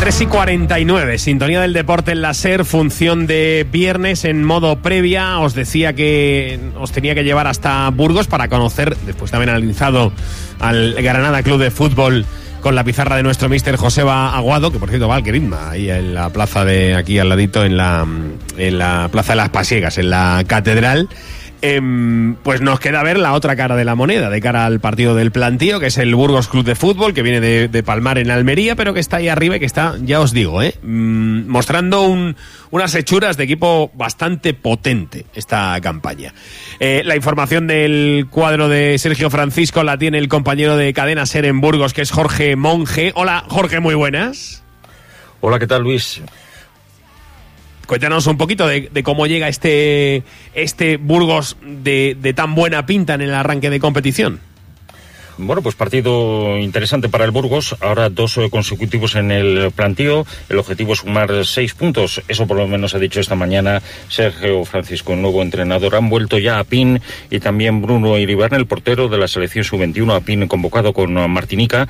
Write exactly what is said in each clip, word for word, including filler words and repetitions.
tres y cuarenta y nueve, sintonía del deporte en la SER, función de viernes en modo previa. Os decía que os tenía que llevar hasta Burgos para conocer, después de haber analizado al Granada Club de Fútbol con la pizarra de nuestro míster Joseba Aguado, que por cierto va al Querisma, ahí en la plaza de aquí al ladito, en la, en la plaza de las Pasiegas, en la Catedral. Eh, pues nos queda ver la otra cara de la moneda, de cara al partido del plantío, que es el Burgos Club de Fútbol, que viene de, de palmar en Almería, pero que está ahí arriba y que está, ya os digo, eh, mm, mostrando un, unas hechuras de equipo bastante potente esta campaña. Eh, la información del cuadro de Sergio Francisco la tiene el compañero de Cadena SER en Burgos, que es Jorge Monge. Hola, Jorge, muy buenas. Hola, ¿qué tal, Luis? Cuéntanos un poquito de, de cómo llega este, este Burgos de, de tan buena pinta en el arranque de competición. Bueno, pues partido interesante para el Burgos, ahora dos consecutivos en el plantío, el objetivo es sumar seis puntos, eso por lo menos ha dicho esta mañana Sergio Francisco, el nuevo entrenador. Han vuelto ya a Pin y también Bruno Iribarne, el portero de la selección sub veintiuno, a Pin convocado con Martinica,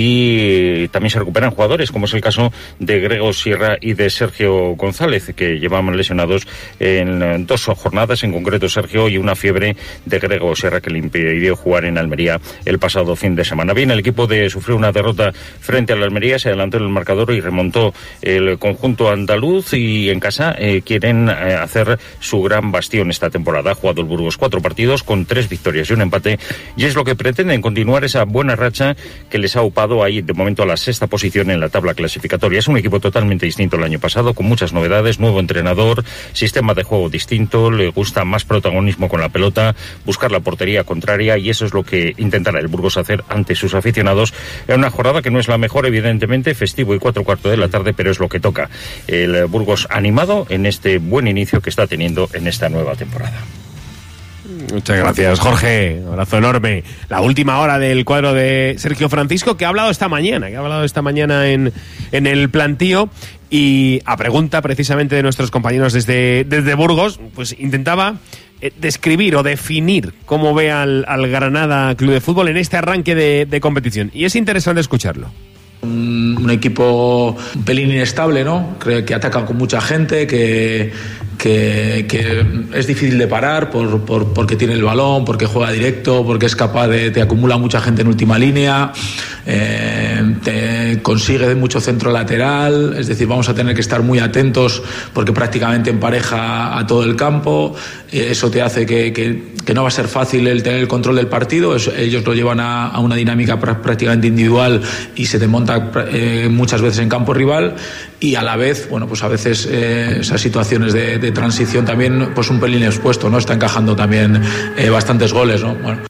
y también se recuperan jugadores, como es el caso de Grego Sierra y de Sergio González, que llevaban lesionados en dos jornadas, en concreto Sergio, y una fiebre de Grego Sierra que le impidió jugar en Almería el pasado fin de semana. Bien, el equipo de sufrió una derrota frente a la Almería, se adelantó en el marcador y remontó el conjunto andaluz, y en casa eh, quieren eh, hacer su gran bastión esta temporada. Ha jugado el Burgos cuatro partidos con tres victorias y un empate, y es lo que pretenden, continuar esa buena racha que les ha upado ahí de momento a la sexta posición en la tabla clasificatoria. Es un equipo totalmente distinto al año pasado, con muchas novedades, nuevo entrenador, sistema de juego distinto, le gusta más protagonismo con la pelota, buscar la portería contraria, y eso es lo que intentará el Burgos hacer ante sus aficionados en una jornada que no es la mejor, evidentemente, festivo y cuatro cuartos de la tarde, pero es lo que toca. El Burgos animado en este buen inicio que está teniendo en esta nueva temporada. Muchas gracias, Jorge. Un abrazo enorme. La última hora del cuadro de Sergio Francisco, que ha hablado esta mañana, que ha hablado esta mañana en, en el plantío, y a pregunta precisamente de nuestros compañeros desde, desde Burgos, pues intentaba eh, describir o definir cómo ve al, al Granada Club de Fútbol en este arranque de, de competición. Y es interesante escucharlo. Un, un equipo un pelín inestable, ¿no? Creo que atacan con mucha gente, que, que, que es difícil de parar por, por, porque tiene el balón, porque juega directo, porque es capaz de, te acumula mucha gente en última línea, eh, te consigue mucho centro lateral, es decir, vamos a tener que estar muy atentos porque prácticamente empareja a todo el campo. Eso te hace que, que, que no va a ser fácil el tener el control del partido. Eso, ellos lo llevan a, a una dinámica prácticamente individual y se te monta eh, muchas veces en campo rival, y a la vez, bueno, pues a veces eh, esas situaciones de, de transición también, pues un pelín expuesto, ¿no? Está encajando también eh, bastantes goles, ¿no? Bueno.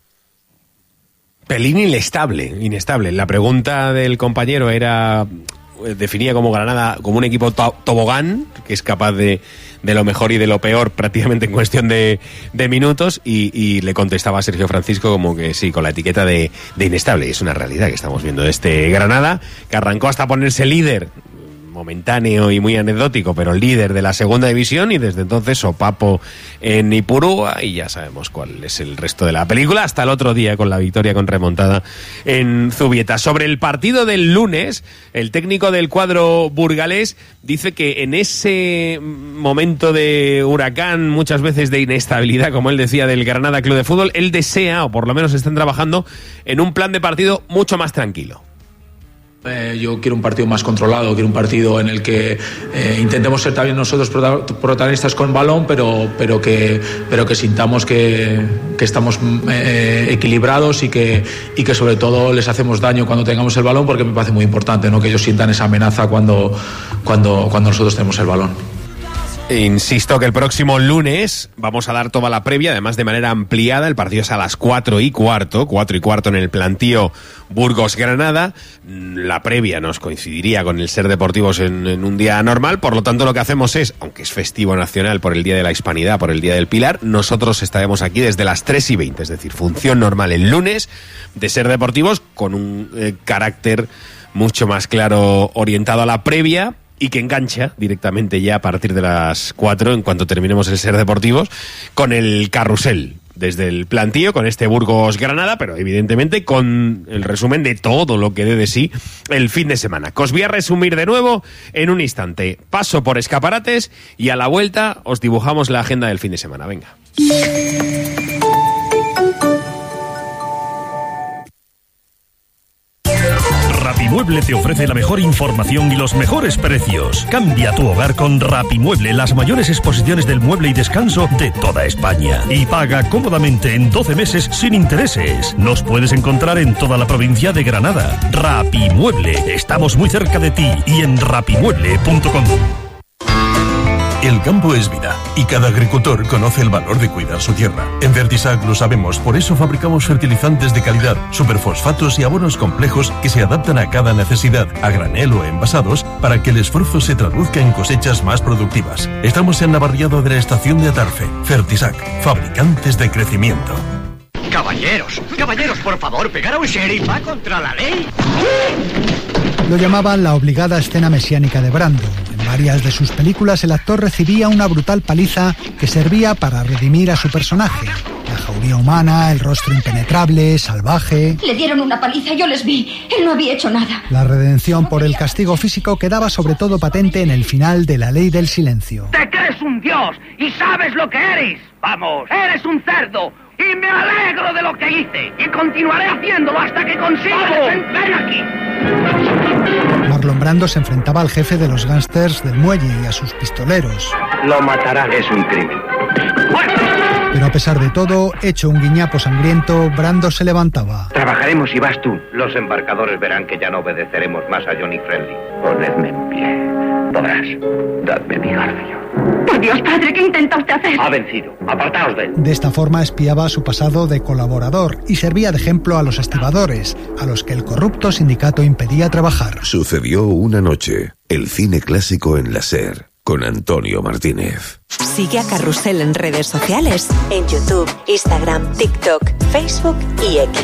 Pelín inestable, inestable. La pregunta del compañero era, definía como Granada como un equipo to- tobogán, que es capaz de, de lo mejor y de lo peor prácticamente en cuestión de, de minutos, y, y le contestaba a Sergio Francisco como que sí, con la etiqueta de, de inestable. Y es una realidad que estamos viendo de este Granada, que arrancó hasta ponerse líder, momentáneo y muy anecdótico, pero líder de la segunda división, y desde entonces sopapo en Ipurúa, y ya sabemos cuál es el resto de la película, hasta el otro día con la victoria con remontada en Zubieta. Sobre el partido del lunes, el técnico del cuadro burgalés dice que en ese momento de huracán, muchas veces de inestabilidad, como él decía, del Granada Club de Fútbol, él desea, o por lo menos están trabajando en un plan de partido mucho más tranquilo. Eh, yo quiero un partido más controlado, quiero un partido en el que eh, intentemos ser también nosotros protagonistas con balón, pero, pero, que, pero que sintamos que, que estamos eh, equilibrados y que, y que sobre todo les hacemos daño cuando tengamos el balón, porque me parece muy importante, ¿no? Que ellos sientan esa amenaza cuando, cuando, cuando nosotros tenemos el balón. Insisto que el próximo lunes vamos a dar toda la previa, además de manera ampliada. El partido es a las cuatro y cuarto, cuatro y cuarto en el plantío Burgos-Granada. La previa nos coincidiría con el Ser Deportivos en, en un día normal, por lo tanto lo que hacemos es, aunque es festivo nacional por el Día de la Hispanidad, por el Día del Pilar, nosotros estaremos aquí desde las tres y veinte, es decir, función normal el lunes de Ser Deportivos, con un eh, carácter mucho más claro orientado a la previa, y que engancha directamente ya a partir de las cuatro, en cuanto terminemos el Ser Deportivos, con el carrusel desde el plantío con este Burgos-Granada, pero evidentemente con el resumen de todo lo que dé de sí el fin de semana. Que os voy a resumir de nuevo en un instante. Paso por escaparates y a la vuelta os dibujamos la agenda del fin de semana. Venga. Rapimueble te ofrece la mejor información y los mejores precios. Cambia tu hogar con Rapimueble, las mayores exposiciones del mueble y descanso de toda España. Y paga cómodamente en doce meses sin intereses. Nos puedes encontrar en toda la provincia de Granada. Rapimueble, estamos muy cerca de ti y en rapimueble punto com. El campo es vida y cada agricultor conoce el valor de cuidar su tierra. En Fertisac lo sabemos, por eso fabricamos fertilizantes de calidad, superfosfatos y abonos complejos que se adaptan a cada necesidad, a granel o envasados, para que el esfuerzo se traduzca en cosechas más productivas. Estamos en la barriada de la estación de Atarfe. Fertisac, fabricantes de crecimiento. Caballeros, caballeros, por favor, pegar a un sheriff va contra la ley. Lo llamaban la obligada escena mesiánica de Brando. En varias de sus películas el actor recibía una brutal paliza que servía para redimir a su personaje. La jauría humana, el rostro impenetrable, salvaje. Le dieron una paliza, yo les vi. Él no había hecho nada. La redención por el castigo físico quedaba sobre todo patente en el final de La Ley del Silencio. Te crees un dios y sabes lo que eres. Vamos, eres un cerdo. Y me alegro de lo que hice. Y continuaré haciéndolo hasta que consiga. ¡Ven aquí! Marlon Brando se enfrentaba al jefe de los gángsters del muelle y a sus pistoleros. Lo matarán, es un crimen. Pero a pesar de todo, hecho un guiñapo sangriento, Brando se levantaba. Trabajaremos y vas tú. Los embarcadores verán que ya no obedeceremos más a Johnny Friendly. Ponedme en pie. Podrás. Dadme mi garfio. Por Dios, padre, ¿qué intenta usted hacer? Ha vencido. Apartaos de él. De esta forma espiaba su pasado de colaborador y servía de ejemplo a los estibadores, a los que el corrupto sindicato impedía trabajar. Sucedió una noche. El cine clásico en la SER, con Antonio Martínez. Sigue a Carrusel en redes sociales, en YouTube, Instagram, TikTok, Facebook y X.